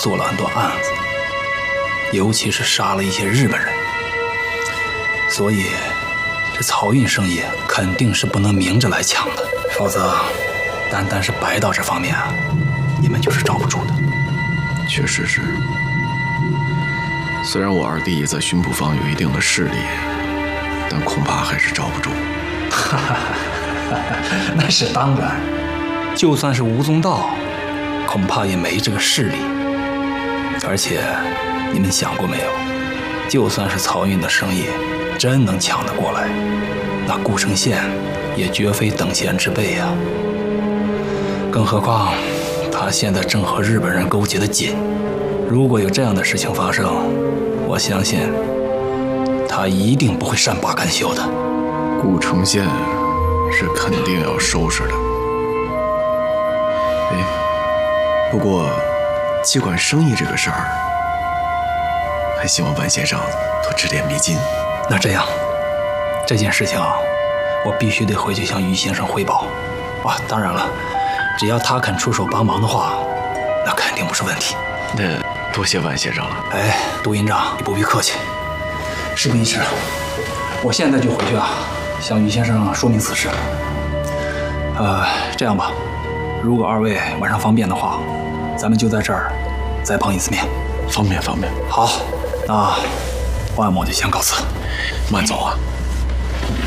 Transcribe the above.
做了很多案子，尤其是杀了一些日本人，所以这漕运生意肯定是不能明着来抢的，否则单单是白道这方面啊，你们就是罩不住的。 确实是，虽然我二弟在巡捕方有一定的势力，但恐怕还是罩不住。 那是当然，就算是吴宗道，恐怕也没这个势力。而且，你们想过没有？就算是漕运的生意真能抢得过来，那顾城县也绝非等闲之辈呀。更何况，他现在正和日本人勾结得紧，如果有这样的事情发生，我相信他一定不会善罢甘休的。 顾城县是肯定要收拾的。哎，不过接管生意这个事儿，还希望万先生多指点迷津。 那这样，这件事情我必须得回去向于先生汇报。啊，当然了，只要他肯出手帮忙的话，那肯定不是问题。 那多谢万先生了。 哎，杜营长，你不必客气。事不宜迟，我现在就回去向于先生说明此事。这样吧，如果二位晚上方便的话，咱们就在这儿再碰一次面。 方便。 好，那万某就先告辞。 慢走啊。